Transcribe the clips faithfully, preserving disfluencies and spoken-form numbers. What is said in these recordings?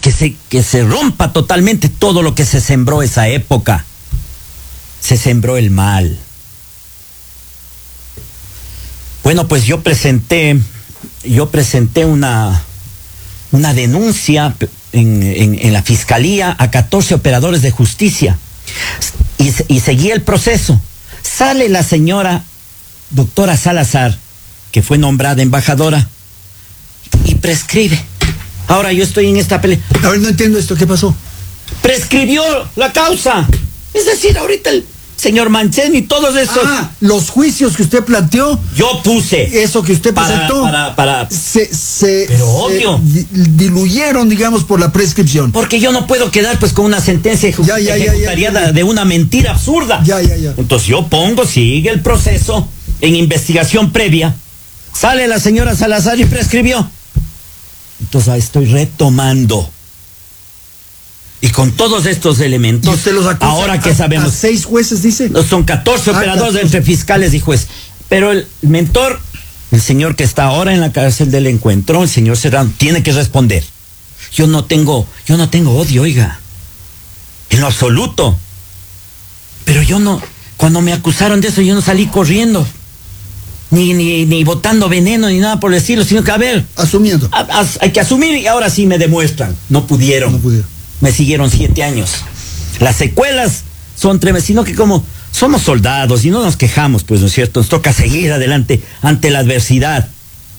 que se, que se rompa totalmente todo lo que se sembró esa época. Se sembró el mal. Bueno, pues yo presenté, yo presenté una, una denuncia en, en, en la fiscalía a catorce operadores de justicia y, y seguí el proceso. Sale la señora doctora Salazar, que fue nombrada embajadora, y prescribe. Ahora yo estoy en esta pelea. A ver, no entiendo esto, ¿qué pasó? Prescribió la causa. Es decir, ahorita el señor Mancheni y todos esos. Ah, los juicios que usted planteó. Yo puse. Eso que usted para, presentó. Para, para. Se, se, Pero se obvio. diluyeron, digamos, por la prescripción. Porque yo no puedo quedar pues con una sentencia ejecu ya, ya, ejecutariada ya, ya, ya. de una mentira absurda. Ya, ya, ya. Entonces yo pongo, sigue el proceso en investigación previa. Sale la señora Salazar y prescribió. Entonces estoy retomando. Y con todos estos elementos, ¿Y usted los acusa ahora que a, sabemos. a seis jueces, dice. No, son catorce ah, operadores catorce. entre fiscales y jueces. Pero el mentor, el señor que está ahora en la cárcel del Encuentro, el señor Serrano, tiene que responder. Yo no tengo, yo no tengo odio, oiga. En lo absoluto. Pero yo no, cuando me acusaron de eso, yo no salí corriendo. Ni, ni, ni botando veneno, ni nada por el estilo, sino que, a ver. Asumiendo. A, a, hay que asumir y ahora sí me demuestran. No pudieron. No pudieron. Me siguieron siete años. Las secuelas son tremendas, sino que como somos soldados y no nos quejamos, pues, ¿no es cierto? Nos toca seguir adelante ante la adversidad.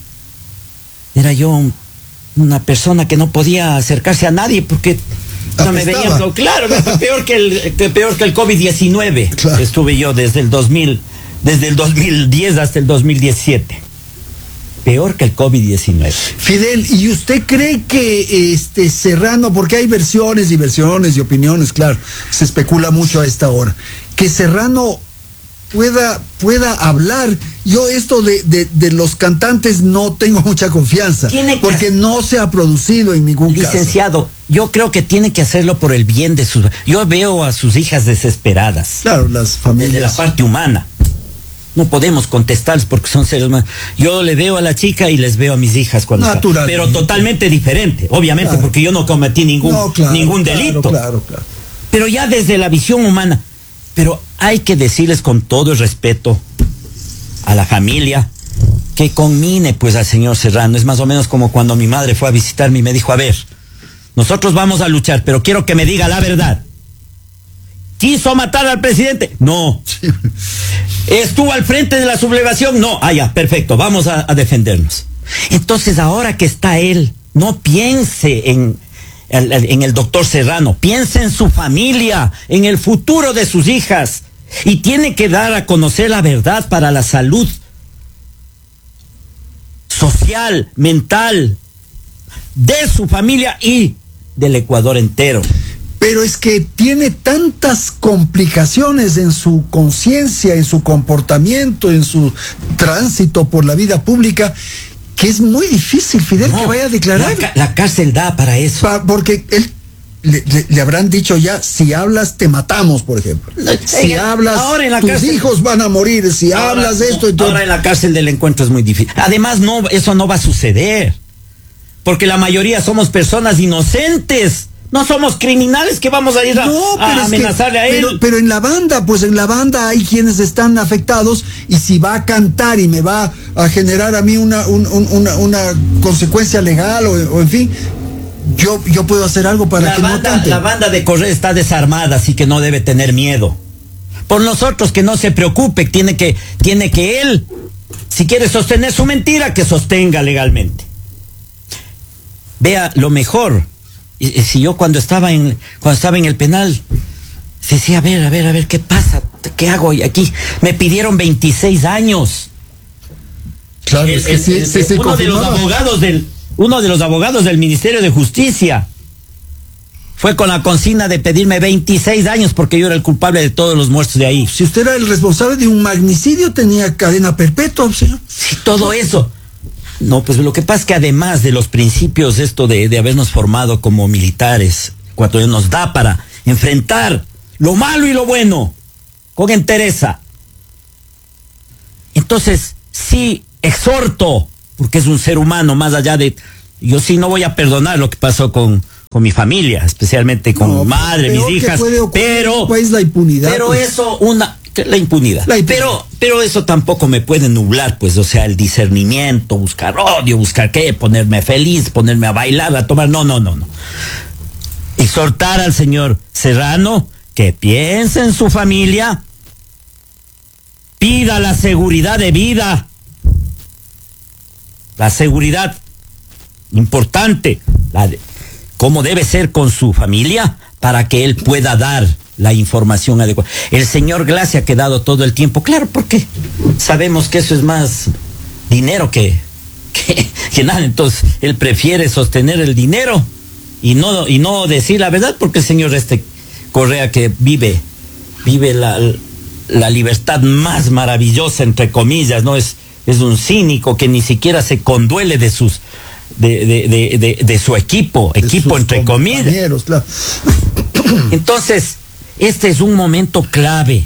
Era yo un, una persona que no podía acercarse a nadie porque no me veía. No, claro, peor que el, que peor que el COVID diecinueve. Claro. Estuve yo desde el dos mil, desde el dos mil diez hasta el dos mil diecisiete. Peor que el COVID diecinueve. Fidel, ¿y usted cree que este Serrano, porque hay versiones y versiones y opiniones, claro, se especula mucho a esta hora, que Serrano pueda, pueda hablar? Yo esto de, de, de los cantantes no tengo mucha confianza, porque no se ha producido en ningún Licenciado, caso. Licenciado, yo creo que tiene que hacerlo por el bien de sus... Yo veo a sus hijas desesperadas. Claro, las familias. Desde la parte humana. No podemos contestarles porque son seres humanos. Yo le veo a la chica y les veo a mis hijas cuando están, pero totalmente diferente, obviamente, claro. Porque yo no cometí ningún, no, claro, ningún delito. Claro, claro, claro. Pero ya desde la visión humana. Pero hay que decirles con todo el respeto a la familia que conmine pues al señor Serrano. Es más o menos como cuando mi madre fue a visitarme y me dijo, a ver, nosotros vamos a luchar, pero quiero que me diga la verdad. ¿Quiso matar al presidente? No. Sí. ¿Estuvo al frente de la sublevación? No. Ah, ya, perfecto, vamos a, a defendernos. Entonces, ahora que está él, no piense en, en, en el doctor Serrano, piense en su familia, en el futuro de sus hijas. Y tiene que dar a conocer la verdad para la salud social, mental, de su familia y del Ecuador entero. Pero es que tiene tantas complicaciones en su conciencia, en su comportamiento, en su tránsito por la vida pública, que es muy difícil, Fidel, no, que vaya a declarar. La, la cárcel da para eso. Pa, porque él le, le, le habrán dicho ya, si hablas te matamos, por ejemplo. Si en, hablas, ahora en la tus cárcel, hijos van a morir. Si ahora, hablas de esto... No, entonces... Ahora en la cárcel del Encuentro es muy difícil. Además, no, eso no va a suceder. Porque la mayoría somos personas inocentes. No somos criminales que vamos a ir a, no, a amenazarle que, a él. Pero, pero en la banda, pues en la banda hay quienes están afectados y si va a cantar y me va a generar a mí una, un, un, una, una consecuencia legal o, o en fin, yo, yo puedo hacer algo para la que banda, no cante. La banda de Correa está desarmada, así que no debe tener miedo. Por nosotros que no se preocupe, tiene que, tiene que él, si quiere sostener su mentira, que sostenga legalmente. Vea, lo mejor... Y, y si yo cuando estaba en cuando estaba en el penal decía, a ver, a ver, a ver, ¿qué pasa? ¿Qué hago aquí? Me pidieron veintiséis años. Claro, el, es que el, sí, el, sí, sí, uno de los abogados del uno de los abogados del Ministerio de Justicia fue con la consigna de pedirme veintiséis años porque yo era el culpable de todos los muertos de ahí. Si usted era el responsable de un magnicidio, tenía cadena perpetua, señor. Sí, todo eso. No, pues lo que pasa es que además de los principios esto de, de habernos formado como militares, cuando nos da para enfrentar lo malo y lo bueno con entereza. Entonces, sí exhorto, porque es un ser humano más allá de... Yo sí no voy a perdonar lo que pasó con, con mi familia, especialmente con No, mi madre, mis hijas, pero, pues la impunidad, pero pues. eso, una, la impunidad. la impunidad, pero, pero eso tampoco me puede nublar, pues, o sea, el discernimiento, buscar odio, buscar qué, ponerme feliz, ponerme a bailar, a tomar, no, no, no, no. Exhortar al señor Serrano que piense en su familia, pida la seguridad de vida, la seguridad importante, la de, cómo debe ser con su familia para que él pueda dar la información adecuada. El señor Glass se ha quedado todo el tiempo, claro, porque sabemos que eso es más dinero que, que, que nada, entonces él prefiere sostener el dinero y no, y no decir la verdad, porque el señor este Correa, que vive, vive la, la libertad más maravillosa, entre comillas, ¿no? Es, es un cínico que ni siquiera se conduele de sus de, de, de, de, de su equipo, de equipo entre comillas. Claro. Entonces, este es un momento clave.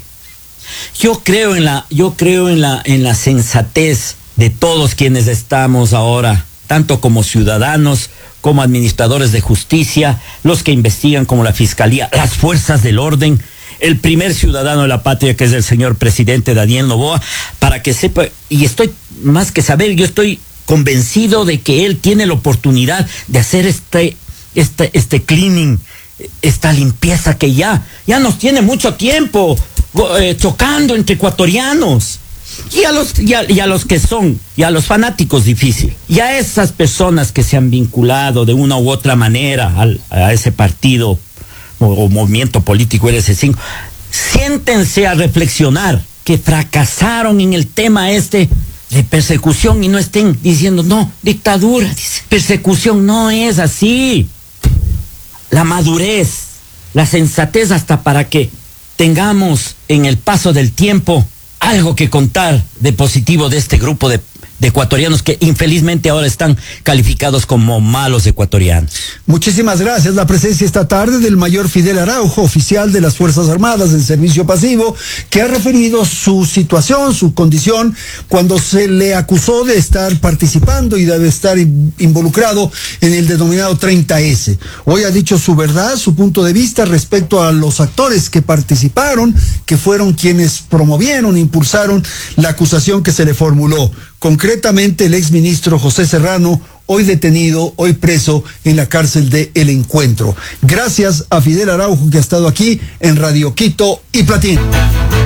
Yo creo en la, yo creo en la, en la sensatez de todos quienes estamos ahora, tanto como ciudadanos, como administradores de justicia, los que investigan como la fiscalía, las fuerzas del orden, el primer ciudadano de la patria, que es el señor presidente Daniel Noboa, para que sepa, y estoy más que saber, yo estoy convencido de que él tiene la oportunidad de hacer este, este, este cleaning, esta limpieza que ya, ya nos tiene mucho tiempo eh, chocando entre ecuatorianos. Y a los, y a, y a los que son, y a los fanáticos difícil, y a esas personas que se han vinculado de una u otra manera al, a ese partido o, o movimiento político R C cinco, siéntense a reflexionar que fracasaron en el tema este de persecución y no estén diciendo, no, dictadura, dice, persecución no es así. La madurez, la sensatez, hasta para que tengamos en el paso del tiempo algo que contar de positivo de este grupo de, de ecuatorianos que infelizmente ahora están calificados como malos ecuatorianos. Muchísimas gracias. La presencia esta tarde del mayor Fidel Araujo, oficial de las Fuerzas Armadas en servicio pasivo, que ha referido su situación, su condición, cuando se le acusó de estar participando y de estar involucrado en el denominado treinta ese. Hoy ha dicho su verdad, su punto de vista respecto a los actores que participaron, que fueron quienes promovieron, impulsaron la acusación que se le formuló. Concretamente, el exministro José Serrano, hoy detenido, hoy preso en la cárcel de El Encuentro. Gracias a Fidel Araujo, que ha estado aquí en Radio Quito y Platín.